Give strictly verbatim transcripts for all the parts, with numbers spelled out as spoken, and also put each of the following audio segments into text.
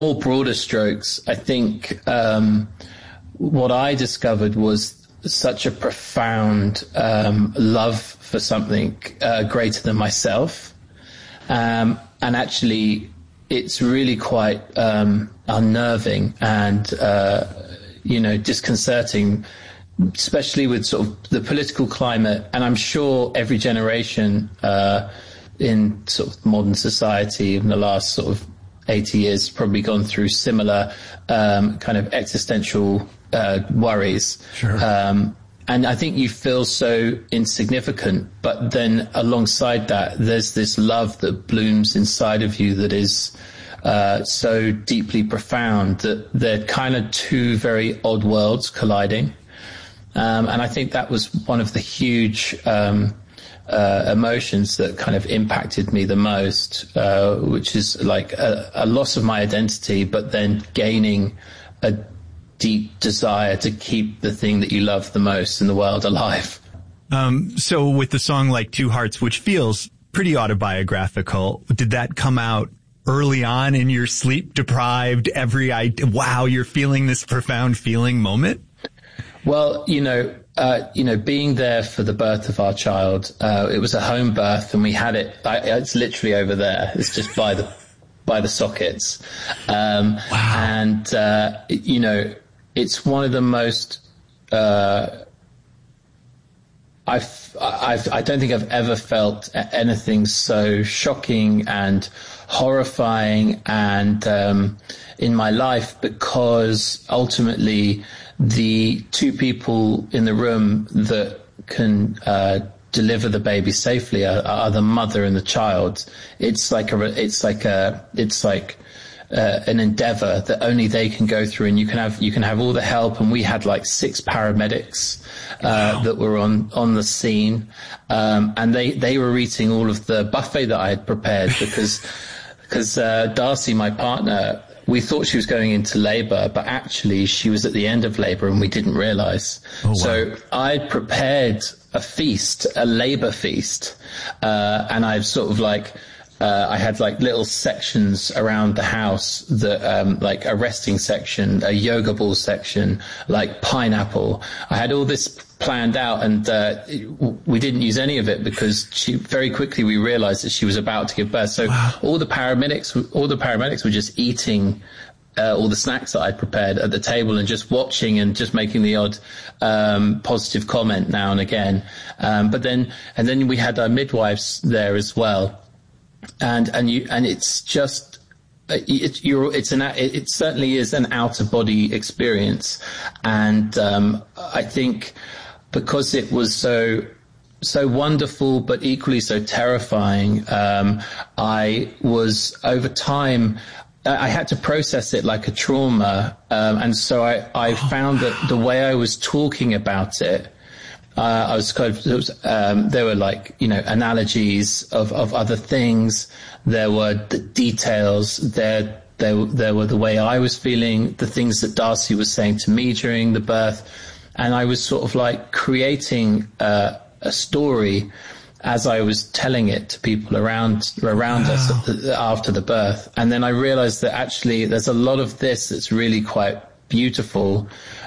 more broader strokes, I think um, what I discovered was such a profound um, love for something uh, greater than myself. Um, and actually, it's really quite um, unnerving and, uh, you know, disconcerting, especially with sort of the political climate. And I'm sure every generation uh, in sort of modern society in the last sort of eighty years has probably gone through similar um, kind of existential uh, worries. Sure. Um, and I think you feel so insignificant, but then alongside that, there's this love that blooms inside of you that is uh, so deeply profound that they're kind of two very odd worlds colliding. Um, and I think that was one of the huge um, uh, emotions that kind of impacted me the most, uh, which is like a, a loss of my identity, but then gaining a deep desire to keep the thing that you love the most in the world alive. Um, so with the song like Two Hearts, which feels pretty autobiographical, did that come out early on in your sleep deprived, every, I, wow, you're feeling this profound feeling moment? Well, you know, uh, you know, being there for the birth of our child, uh, it was a home birth and we had it, I, it's literally over there. It's just by the, by the sockets. Um, wow. and, uh, you know, it's one of the most, uh, I've, I've, I don't think I've ever felt anything so shocking and horrifying and, um, in my life, because ultimately the two people in the room that can, uh, deliver the baby safely are, are the mother and the child. It's like a, it's like a, it's like, Uh, an endeavor that only they can go through, and you can have you can have all the help. And we had like six paramedics uh, wow. that were on on the scene, um, and they they were eating all of the buffet that I had prepared because because uh, Darcy, my partner, we thought she was going into labor, but actually she was at the end of labor, and we didn't realize. Oh, wow. So I prepared a feast, a labor feast, uh, and I've sort of like. Uh, I had like little sections around the house that, um, like a resting section, a yoga ball section, like pineapple. I had all this planned out, and uh, we didn't use any of it because she, very quickly we realized that she was about to give birth. So wow. all the paramedics, all the paramedics were just eating uh, all the snacks that I'd prepared at the table and just watching and just making the odd um, positive comment now and again. Um, but then, and then we had our midwives there as well. And, and you, and it's just, it's, you're, it's an, it, it certainly is an out of body experience. And, um, I think because it was so, so wonderful, but equally so terrifying, um, I was over time, I had to process it like a trauma. Um, and so I, I found that the way I was talking about it, Uh, I was kind of, there was, um, there were like, you know, analogies of, of other things. There were the details. There, there, there were the way I was feeling, the things that Darcy was saying to me during the birth. And I was sort of like creating uh, a story as I was telling it to people around, around wow. us after the birth. And then I realized that actually there's a lot of this that's really quite beautiful.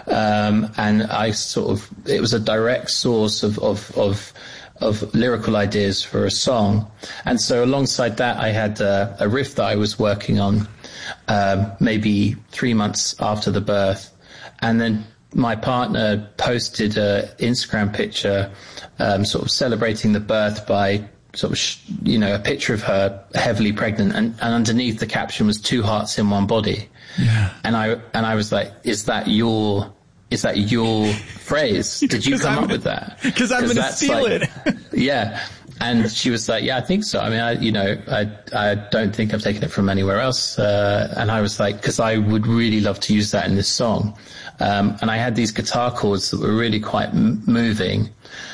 Um, and I sort of, it was a direct source of, of, of, of lyrical ideas for a song. And so alongside that, I had a, a riff that I was working on, um, maybe three months after the birth. And then my partner posted a Instagram picture, um, sort of celebrating the birth by sort of, sh- you know, a picture of her heavily pregnant. And, and underneath the caption was two hearts in one body. Yeah. And I, and I was like, is that your, is that your phrase? Did you come I'm up with that? Cause I'm going to steal like, it. Yeah. And she was like, yeah, I think so. I mean, I, you know, I, I don't think I've taken it from anywhere else. Uh, and I was like, cause I would really love to use that in this song. Um, and I had these guitar chords that were really quite m- moving.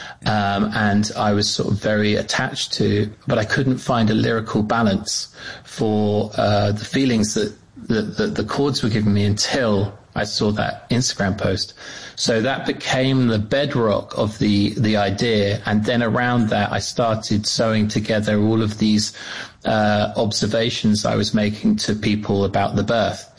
Um, and I was sort of very attached to, but I couldn't find a lyrical balance for, uh, the feelings that, that, that the chords were giving me until I saw that Instagram post. So that became the bedrock of the, the idea. And then around that, I started sewing together all of these uh, observations I was making to people about the birth.